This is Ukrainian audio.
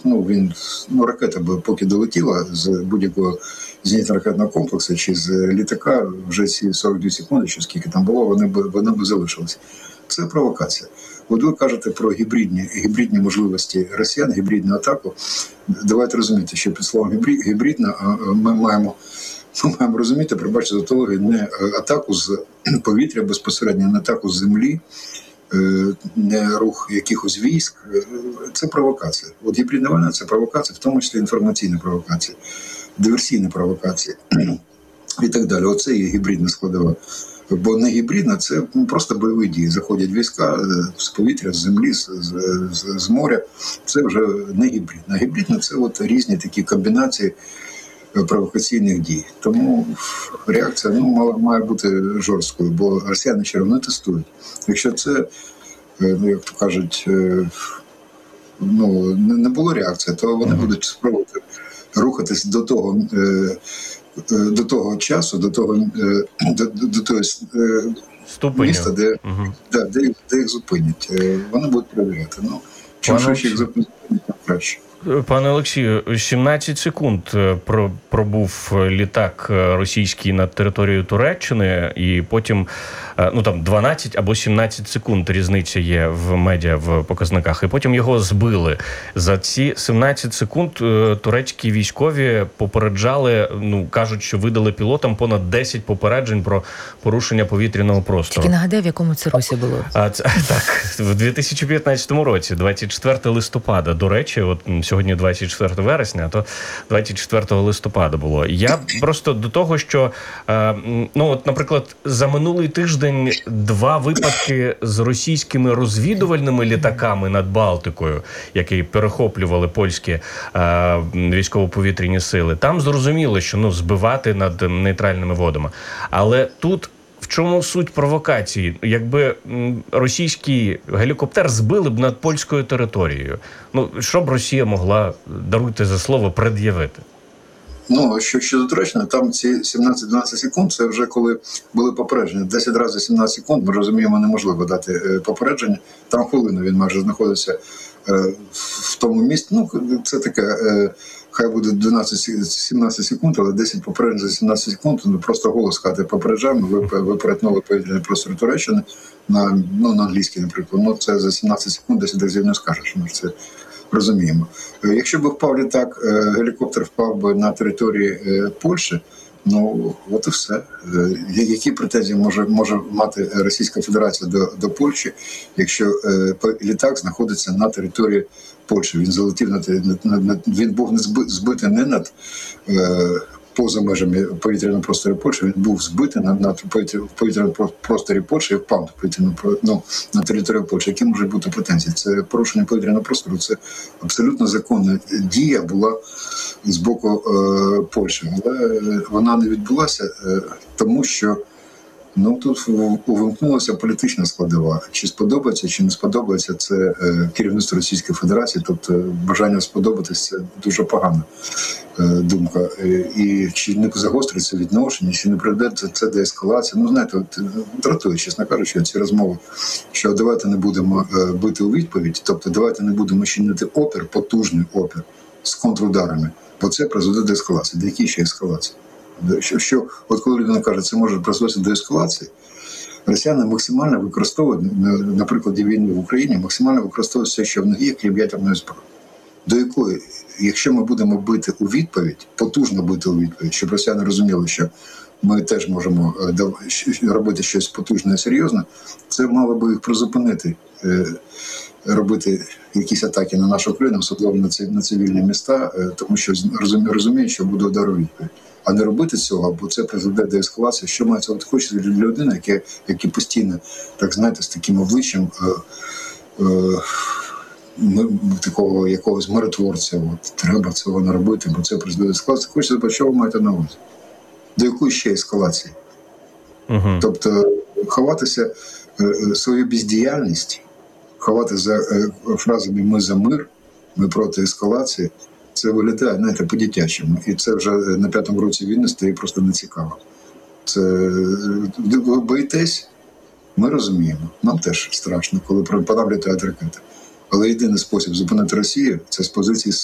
ракета би поки долетіла з будь-якого зенітно-ракетного комплексу чи з літака, вже ці 42 секунди, чи скільки там було, вони б залишилися. Це провокація. От ви кажете про гібридні можливості росіян, гібридну атаку. Давайте розуміти, що під словом гібридна ми маємо розуміти, пробачте тавтологію, не атаку з повітря безпосередньо, не атаку з землі, не рух якихось військ. Це провокація. От гібридна війна – це провокація, в тому числі інформаційна провокація, диверсійна провокація і так далі. Оце є гібридна складова. Бо не гібридна – це просто бойові дії. Заходять війська з повітря, з землі, з моря. Це вже не гібридна. Гібридна – це от різні такі комбінації провокаційних дій. Тому реакція має бути жорсткою, бо росіяни все одно тестують. Якщо це, як то кажуть, не було реакції, то вони будуть спробувати рухатись до того часу, до того міста, де їх зупинять. Вони будуть перевіряти. Чим швидше їх зупинять, тим краще. Пане Олексію, 17 секунд пробув літак російський над територією Туреччини, і потім 12 або 17 секунд різниця є в медіа в показниках, і потім його збили. За ці 17 секунд турецькі військові попереджали, кажуть, що видали пілотам понад 10 попереджень про порушення повітряного простору. Тільки нагадай, в якому це році було? Так, в 2015 році, 24 листопада, до речі, от сьогодні 24 вересня, а то 24 листопада було. Я просто до того, що, наприклад, за минулий тиждень 2 випадки з російськими розвідувальними літаками над Балтикою, які перехоплювали польські військово-повітряні сили. Там зрозуміло, що збивати над нейтральними водами. Але тут в чому суть провокації? Якби російський гелікоптер збили б над польською територією, що б Росія могла, даруйте за слово, пред'явити? Щодо Туреччини, там ці 17-12 секунд, це вже коли були попередження. 10 разів 17 секунд, ми розуміємо, неможливо дати попередження. Там хвилину він майже знаходиться в тому місці. Це таке, хай буде 12-17 секунд, але 10 попереджень за 17 секунд, просто голос сказати попереджаємо, ви перетнули повітряний простір Туреччини на англійській, наприклад. Це за 17 секунд 10 разів не скажеш, ми це розуміємо. Якщо б впав літак, гелікоптер впав би на території Польщі, от і все. Які претензії може мати Російська Федерація до Польщі, якщо літак знаходиться на території Польщі? Він залетів він був не збитий не над поза межами повітряного простору Польщі, він був збитий в повітряному просторі Польщі і впав на територію Польщі. Які можуть бути претензії? Це порушення повітряного простору, це абсолютно законна дія була з боку Польщі. Але вона не відбулася, тому що тут увімкнулася політична складова. Чи сподобається, чи не сподобається, це керівництво Російської Федерації, тобто бажання сподобатись – це дуже погана думка. І чи не загостриться відношення, чи не приведе це до ескалації. Дратує, чесно кажучи, ці розмови, що давайте не будемо бити у відповідь, тобто давайте не будемо чинити опір, потужний опір з контрударами, бо це призведе до ескалації. До якої ще ескалації? От коли людина каже, це може призвести до ескалації, росіяни максимально використовують, на прикладі війни в Україні, максимально використовують все, що в них є, крім ядерної зброї. До якої, якщо ми будемо бити у відповідь, потужно бити у відповідь, щоб росіяни розуміли, що ми теж можемо робити щось потужне і серйозне, це мало би їх призупинити, робити якісь атаки на нашу країну, особливо на цивільні міста, тому що розуміють, що буде удар у відповідь. А не робити цього, бо це призведе до ескалації. Що мається хочеться для людини, які постійно, з таким обличчям такого якогось миротворця. Треба цього не робити, бо це призведе до ескалації. Хочеться, бо що ви маєте на увазі? До якої ще ескалації? Тобто ховатися, свою бездіяльність, ховати за фразами «ми за мир», «ми проти ескалації», це виглядає, по-дитячому. І це вже на 5-му році війни стає просто нецікаво. Це ви боїтесь? Ми розуміємо. Нам теж страшно, коли по нам літають ракети. Але єдиний спосіб зупинити Росію – це з позиції